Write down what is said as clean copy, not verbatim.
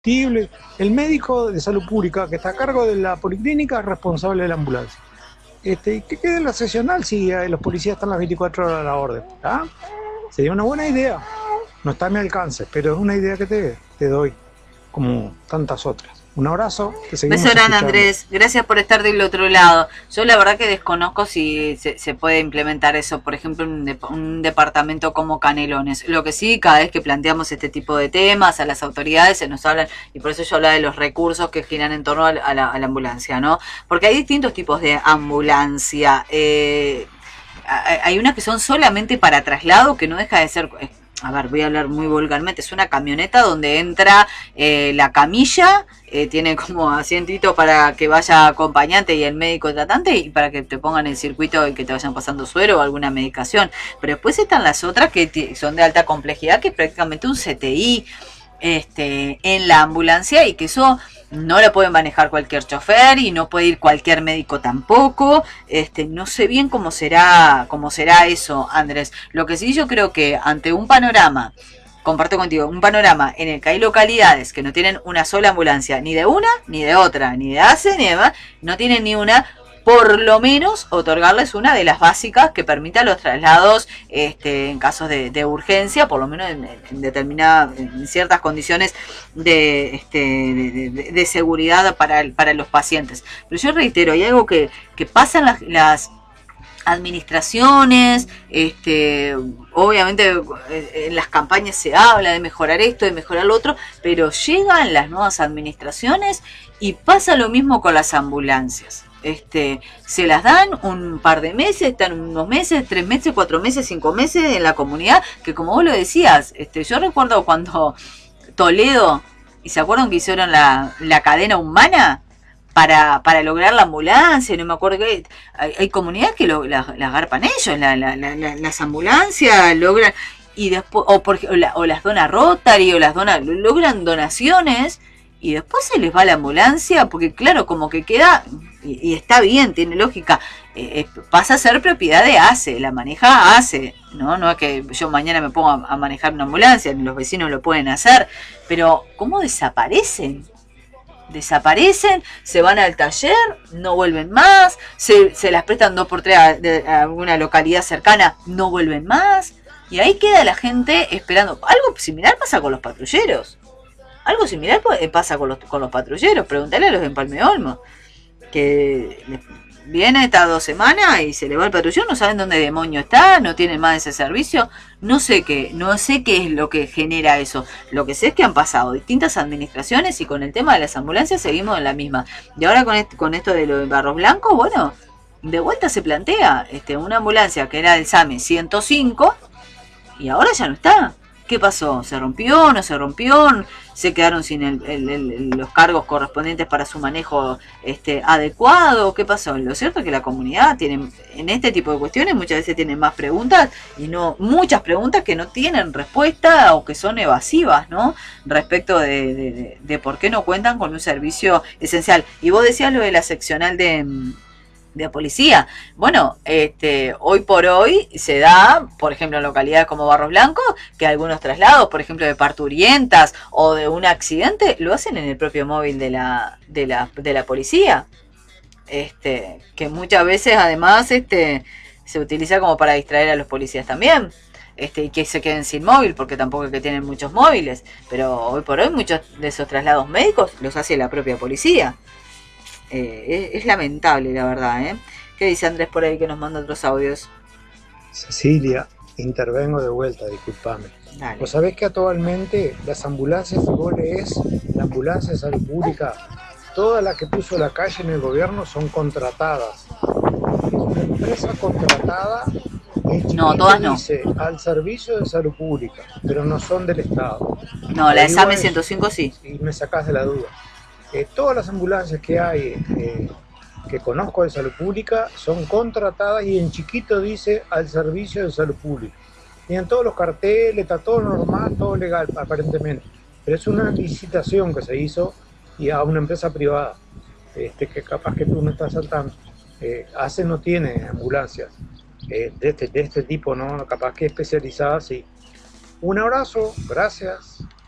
combustible. El médico de salud pública que está a cargo de la policlínica es responsable de la ambulancia. Y que quede la seccional si los policías están las 24 horas a la orden. ¿Ah? Sería una buena idea. No está a mi alcance, pero es una idea que te doy, como tantas otras. Un abrazo, te seguimos Beso grande, escuchando. Andrés. Gracias por estar del otro lado. Yo la verdad que desconozco si se puede implementar eso, por ejemplo, en un departamento como Canelones. Lo que sí, cada vez que planteamos este tipo de temas a las autoridades se nos hablan, y por eso yo hablaba de los recursos que giran en torno a la ambulancia, ¿no? Porque hay distintos tipos de ambulancia. Hay unas que son solamente para traslado, que no deja de ser... A ver, voy a hablar muy vulgarmente, es una camioneta donde entra la camilla, tiene como asientito para que vaya acompañante y el médico tratante y para que te pongan el circuito y que te vayan pasando suero o alguna medicación. Pero después están las otras que son de alta complejidad, que es prácticamente un CTI en la ambulancia, y que eso no lo puede manejar cualquier chofer y no puede ir cualquier médico tampoco. No sé bien cómo será eso, Andrés. Lo que sí, yo creo que ante un panorama, comparto contigo, un panorama en el que hay localidades que no tienen una sola ambulancia, ni de una, ni de otra, ni de ACE, ni de demás, no tienen ni una, por lo menos otorgarles una de las básicas que permita los traslados en casos de urgencia, por lo menos en determinadas, en ciertas condiciones de seguridad para los pacientes. Pero yo reitero, hay algo que pasa en las administraciones, obviamente en las campañas se habla de mejorar esto, de mejorar lo otro, pero llegan las nuevas administraciones y pasa lo mismo con las ambulancias. Se las dan un par de meses, están unos meses, 3 meses, 4 meses, 5 meses en la comunidad, que como vos lo decías, yo recuerdo cuando Toledo, y se acuerdan que hicieron la cadena humana para lograr la ambulancia, no me acuerdo qué, hay comunidades que las garpan ellos, las ambulancias logran, y después, o las dona Rotary, logran donaciones, y después se les va la ambulancia, porque claro, como que queda, y está bien, tiene lógica, pasa a ser propiedad de ACE, la maneja ACE, no es que yo mañana me ponga a manejar una ambulancia, ni los vecinos lo pueden hacer, pero ¿cómo desaparecen? Se van al taller, no vuelven más, se las prestan 2 por 3 a alguna localidad cercana, no vuelven más, y ahí queda la gente esperando. Algo similar pasa con los patrulleros. Algo similar pasa con los patrulleros. Preguntale a los de Empalme Olmo, que viene estas 2 semanas y se le va el patrullero, no saben dónde demonio está, no tienen más ese servicio, no sé qué es lo que genera eso. Lo que sé es que han pasado distintas administraciones y con el tema de las ambulancias seguimos en la misma. Y ahora con esto de lo de Barros Blancos, bueno, de vuelta se plantea una ambulancia que era del SAME 105 y ahora ya no está. ¿Qué pasó? ¿Se rompió? ¿No se rompió? ¿Se quedaron sin los cargos correspondientes para su manejo adecuado? ¿Qué pasó? Lo cierto es que la comunidad tiene, en este tipo de cuestiones, muchas veces tiene más preguntas, y no muchas preguntas que no tienen respuesta o que son evasivas, ¿no? Respecto de por qué no cuentan con un servicio esencial. Y vos decías lo de la seccional de policía. Bueno, hoy por hoy se da, por ejemplo, en localidades como Barros Blancos, que algunos traslados, por ejemplo, de parturientas o de un accidente, lo hacen en el propio móvil de la policía. Que muchas veces además se utiliza como para distraer a los policías también. Y que se queden sin móvil, porque tampoco es que tienen muchos móviles, pero hoy por hoy muchos de esos traslados médicos los hace la propia policía. Es lamentable, la verdad, ¿eh? ¿Qué dice Andrés por ahí que nos manda otros audios? Cecilia, intervengo de vuelta, discúlpame. Dale. Vos sabés que actualmente las ambulancias, si vos lees la ambulancia de salud pública, todas las que puso la calle en el gobierno son contratadas. Es una empresa contratada. No, todas no. Dice al servicio de salud pública, pero no son del Estado. No, la de SAME 105 sí. Y me sacás de la duda. Todas las ambulancias que hay, que conozco de salud pública, son contratadas y en chiquito dice al servicio de salud pública. Tienen todos los carteles, está todo normal, todo legal aparentemente. Pero es una licitación que se hizo y a una empresa privada, que capaz que tú no estás saltando. ACE no tiene ambulancias de este tipo, ¿no? Capaz que especializadas, sí. Un abrazo, gracias.